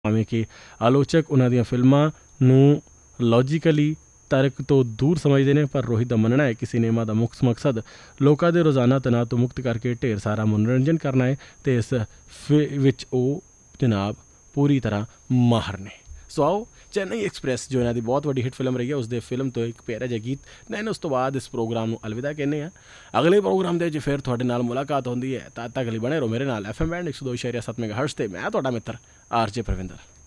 ਭਾਵੇਂ ਕਿ ਆਲੋਚਕ ਉਹਨਾਂ ਦੀਆਂ ਫਿਲਮਾਂ ਨੂੰ ਲੌਜੀਕਲੀ ਤਰਕ ਤੋਂ ਦੂਰ ਸਮਝਦੇ ਨੇ, ਪਰ ਰੋਹਿਤ ਦਾ ਮੰਨਣਾ ਹੈ ਕਿ ਸਿਨੇਮਾ ਦਾ ਮੁੱਖ ਮਕਸਦ ਲੋਕਾਂ ਦੇ ਰੋਜ਼ਾਨਾ ਤਣਾਅ ਤੋਂ ਮੁਕਤ ਕਰਕੇ ਢੇਰ ਸਾਰਾ ਮਨੋਰੰਜਨ ਕਰਨਾ ਹੈ ਅਤੇ ਇਸ ਵਿੱਚ ਉਹ ਜਨਾਬ ਪੂਰੀ ਤਰ੍ਹਾਂ ਮਾਹਰ ਨੇ। ਸੋ ਆਓ ਚੇਨਈ ਐਕਸਪ੍ਰੈਸ ਜੋ ਇਹਨਾਂ ਦੀ ਬਹੁਤ ਵੱਡੀ ਹਿੱਟ ਫਿਲਮ ਰਹੀ ਹੈ, ਉਸਦੇ ਫਿਲਮ ਤੋਂ ਇੱਕ ਪਿਆਰਾ ਜਿਹਾ ਗੀਤ ਨੈਨ, ਉਸ ਤੋਂ ਬਾਅਦ ਇਸ ਪ੍ਰੋਗਰਾਮ ਨੂੰ ਅਲਵਿਦਾ ਕਹਿੰਦੇ ਹਾਂ। ਅਗਲੇ ਪ੍ਰੋਗਰਾਮ ਦੇ ਵਿੱਚ ਫਿਰ ਤੁਹਾਡੇ ਨਾਲ ਮੁਲਾਕਾਤ ਹੁੰਦੀ ਹੈ। ਤਦ ਤੱਕ ਲਈ ਬਣੇ ਰਹੋ ਮੇਰੇ ਨਾਲ FM ਬੈਂਡ 102.7 ਮੈਗਾਹਰਟਜ਼ 'ਤੇ। ਮੈਂ ਤੁਹਾਡਾ ਮਿੱਤਰ RJ ਪ੍ਰਵਿੰਦਰ।